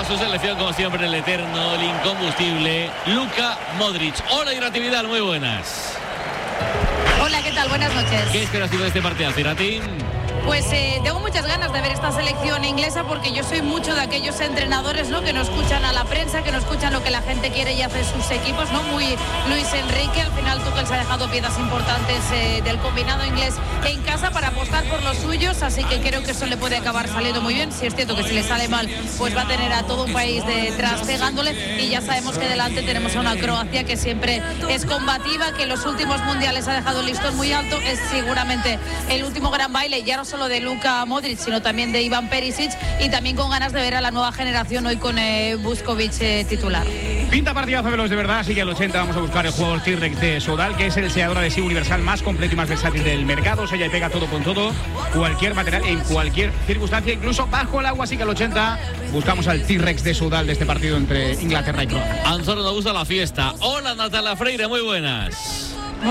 a su selección, como siempre, el eterno, el incombustible, Luka Modric. Hola, Irati, muy buenas. Hola, ¿qué tal? Buenas noches. ¿Qué esperas tú de este partido, Irati? Pues tengo muchas ganas de ver esta selección inglesa porque yo soy mucho de aquellos entrenadores, ¿no?, que no escuchan a la prensa, que no escuchan lo que la gente quiere y hace sus equipos, ¿no? Muy Luis Enrique. Al final Tuchel se ha dejado piezas importantes del combinado inglés en casa para apostar por los suyos, así que creo que eso le puede acabar saliendo muy bien. Si es cierto que si le sale mal, pues va a tener a todo un país detrás pegándole, y ya sabemos que delante tenemos a una Croacia que siempre es combativa, que en los últimos mundiales ha dejado el listón muy alto. Es seguramente el último gran baile, ya no solo de Luka Modric, sino también de Ivan Perisic, y también con ganas de ver a la nueva generación hoy con Vuskovic titular. Pinta partidazo de los de verdad, así que al 80 vamos a buscar el jugador T-Rex de Soudal, que es el sellador adhesivo universal más completo y más versátil del mercado. Sella y pega todo con todo, cualquier material, en cualquier circunstancia, incluso bajo el agua, así que al 80 buscamos al T-Rex de Soudal de este partido entre Inglaterra y Croacia. A nosotros nos gusta la fiesta. Hola, Natalia Freire, muy buenas.